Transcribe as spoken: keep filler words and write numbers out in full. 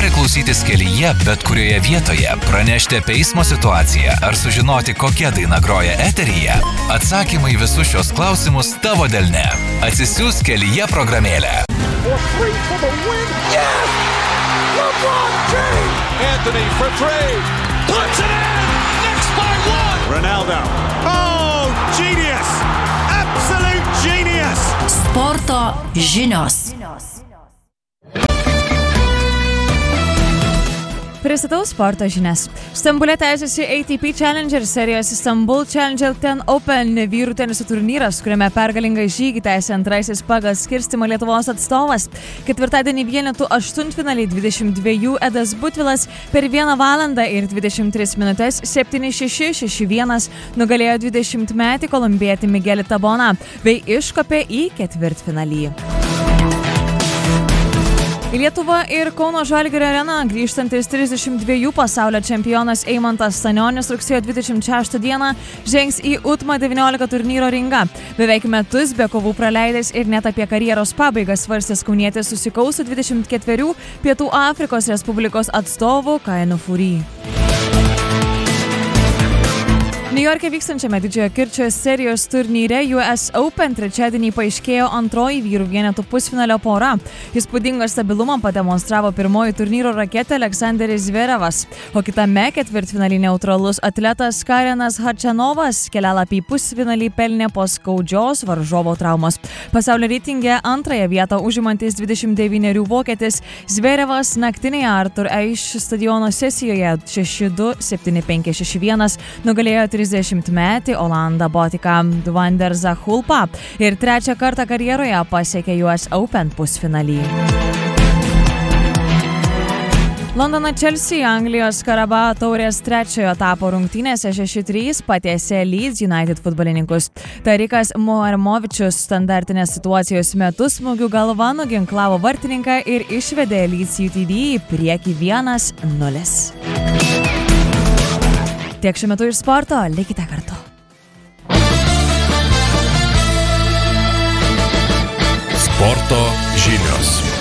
Nori klausytis kelyje, bet kurioje vietoje, pranešti apie eismo situaciją ar sužinoti, kokia daina groja eteryje? Atsakymai visus šios klausimus tavo delne. Atsisiųsk Kelyje programėlę. Yes! LeBron James! Anthony for three. Puts it in! Next by one! Ronaldo. Oh, genius! Absolute genius! Sporto žinios. Pristatau sporto žinias. Stambule tęsiasi A T P Challenger serijos Istanbul Challenger ten Open vyrų teniso turnyras, kuriame pergalingą žygį tęsė antrasis pagal skirstimą Lietuvos atstovas. Ketvirtadienį vienetų aštuntfinaliai dvidešimt dviejų Edas Butvilas per vieną valandą ir dvidešimt tris minutės septyni šeši šeši vienas nugalėjo dvidešimtmetį kolumbietį Miguelį Taboną bei iškopė į ketvirtfinalį. Į Lietuvą ir Kauno Žalgirio areną grįžtantis trisdešimt dviejų pasaulio čempionas Eimantas Stanionis rugsėjo dvidešimt šeštą dieną žengs į U T M A devyniolika turnyro ringą. Beveik metus be kovų praleidęs ir net apie karjeros pabaigą svarstęs kaunietis susikaus su dvidešimt ketverių Pietų Afrikos Respublikos atstovu Kainu Fury. Niujorke vykstančiame Didžiojo kirčio serijos turnyre U S Open trečiadienį paaiškėjo antroji vyrų vienetų pusfinalio pora. Įspūdingą stabilumą pademonstravo pirmoji turnyro raketė Aleksanderis Zverevas, o kitame ketvirtfinalį neutralus atletas Karenas Hačanovas kelialapį į pusfinalį pelnė po skaudžios varžovo traumos. Pasaulio reitinge antrąją vietą užimantis dvidešimt devynerių vokietis Zverevas naktinėje Arthur Ashe stadiono sesijoje šeši du septyni penki šeši vienas nugalėjo trisdešimtmetį Olandą Botiką van der Zachulpą ir trečią kartą karjeroje pasiekė U S Open pusfinalį. Londono Chelsea Anglijos Karabao taurės trečiojo etapo rungtynėse šeši trys patiesė Leeds United futbolininkus. Tarikas Muarmovičius standartinės situacijos metu smūgių galva nuginklavo vartininką ir išvedė Leeds U T D į priekį vienas nulis. Tiek šiuo metu iš sporto, likite kartu. Sporto žinios.